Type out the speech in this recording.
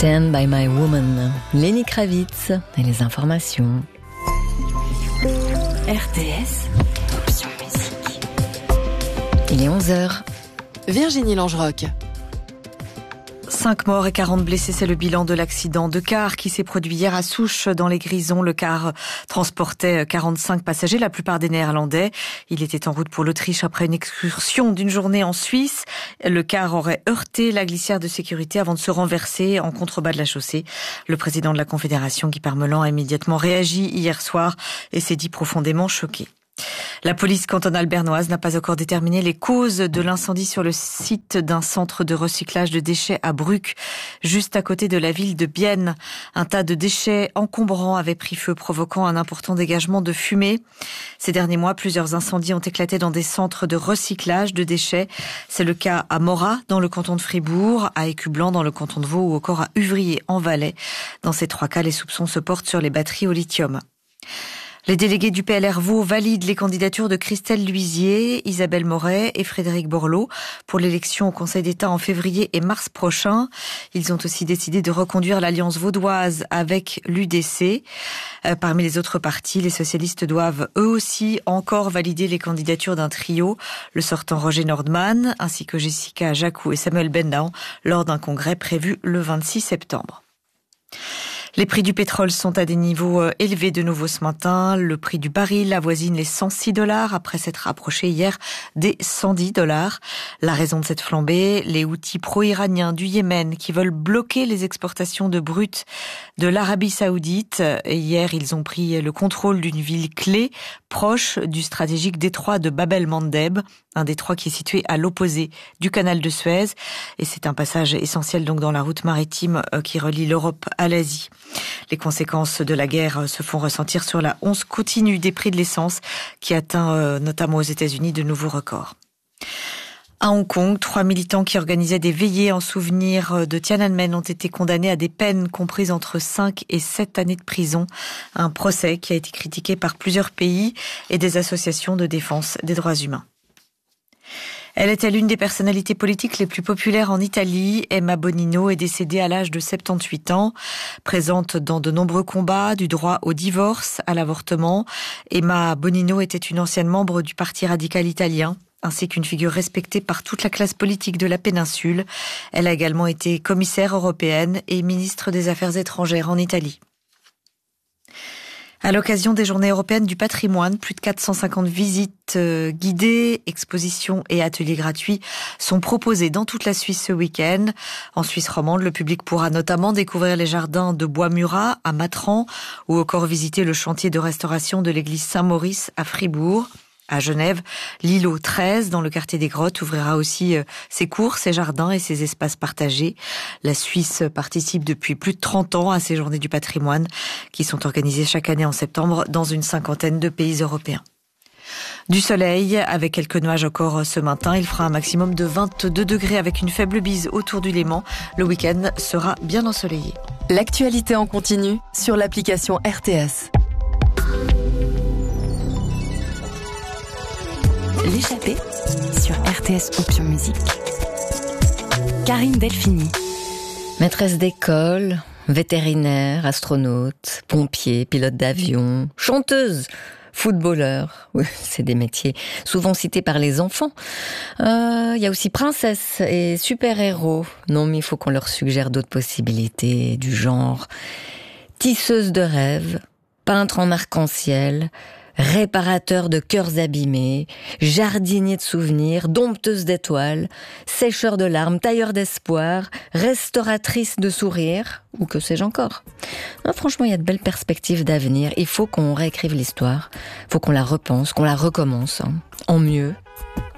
Stand by my woman, Lenny Kravitz et les informations. RTS, option musique. Il est 11h. Virginie Langeroc. 5 morts et 40 blessés, c'est le bilan de l'accident de car qui s'est produit hier à Souches dans les Grisons. Le car transportait 45 passagers, la plupart des Néerlandais. Il était en route pour l'Autriche après une excursion d'une journée en Suisse. Le car aurait heurté la glissière de sécurité avant de se renverser en contrebas de la chaussée. Le président de la Confédération, Guy Parmelan, a immédiatement réagi hier soir et s'est dit profondément choqué. La police cantonale bernoise n'a pas encore déterminé les causes de l'incendie sur le site d'un centre de recyclage de déchets à Bruck, juste à côté de la ville de Bienne. Un tas de déchets encombrants avait pris feu, provoquant un important dégagement de fumée. Ces derniers mois, plusieurs incendies ont éclaté dans des centres de recyclage de déchets. C'est le cas à Morat, dans le canton de Fribourg, à Écublanc, dans le canton de Vaud, ou encore à Uvrier, en Valais. Dans ces 3 cas, les soupçons se portent sur les batteries au lithium. Les délégués du PLR Vaud valident les candidatures de Christelle Luisier, Isabelle Moret et Frédéric Borloo pour l'élection au Conseil d'État en février et mars prochain. Ils ont aussi décidé de reconduire l'alliance vaudoise avec l'UDC. Parmi les autres partis, les socialistes doivent eux aussi encore valider les candidatures d'un trio, le sortant Roger Nordman, ainsi que Jessica Jacou et Samuel Bendaon, lors d'un congrès prévu le 26 septembre. Les prix du pétrole sont à des niveaux élevés de nouveau ce matin. Le prix du baril avoisine les $106 après s'être approché hier des $110. La raison de cette flambée, les Houthis pro-iraniens du Yémen qui veulent bloquer les exportations de brut de l'Arabie Saoudite. Et hier, ils ont pris le contrôle d'une ville clé proche du stratégique détroit de Bab el-Mandeb, un détroit qui est situé à l'opposé du canal de Suez. Et c'est un passage essentiel donc dans la route maritime qui relie l'Europe à l'Asie. Les conséquences de la guerre se font ressentir sur la hausse continue des prix de l'essence qui atteint notamment aux États-Unis de nouveaux records. À Hong Kong, 3 militants qui organisaient des veillées en souvenir de Tiananmen ont été condamnés à des peines comprises entre 5 et 7 années de prison. Un procès qui a été critiqué par plusieurs pays et des associations de défense des droits humains. Elle était l'une des personnalités politiques les plus populaires en Italie. Emma Bonino est décédée à l'âge de 78 ans. Présente dans de nombreux combats, du droit au divorce à l'avortement, Emma Bonino était une ancienne membre du Parti radical italien, ainsi qu'une figure respectée par toute la classe politique de la péninsule. Elle a également été commissaire européenne et ministre des Affaires étrangères en Italie. À l'occasion des Journées européennes du patrimoine, plus de 450 visites guidées, expositions et ateliers gratuits sont proposés dans toute la Suisse ce week-end. En Suisse romande, le public pourra notamment découvrir les jardins de Bois-Murat à Matran ou encore visiter le chantier de restauration de l'église Saint-Maurice à Fribourg. À Genève, l'îlot 13, dans le quartier des Grottes, ouvrira aussi ses cours, ses jardins et ses espaces partagés. La Suisse participe depuis plus de 30 ans à ces journées du patrimoine qui sont organisées chaque année en septembre dans une 50aine de pays européens. Du soleil, avec quelques nuages encore ce matin. Il fera un maximum de 22 degrés avec une faible bise autour du Léman. Le week-end sera bien ensoleillé. L'actualité en continu sur l'application RTS. L'échappée sur RTS Option Musique. Karine Delphini. Maîtresse d'école, vétérinaire, astronaute, pompier, pilote d'avion, chanteuse, footballeur. Oui, c'est des métiers souvent cités par les enfants. Il y a aussi princesse et super-héros. Non, mais il faut qu'on leur suggère d'autres possibilités du genre tisseuse de rêves, peintre en arc-en-ciel, réparateur de cœurs abîmés, jardinier de souvenirs, dompteuse d'étoiles, sécheur de larmes, tailleur d'espoir, restauratrice de sourires, ou que sais-je encore. Non, franchement, il y a de belles perspectives d'avenir. Il faut qu'on réécrive l'histoire, il faut qu'on la repense, qu'on la recommence, en mieux,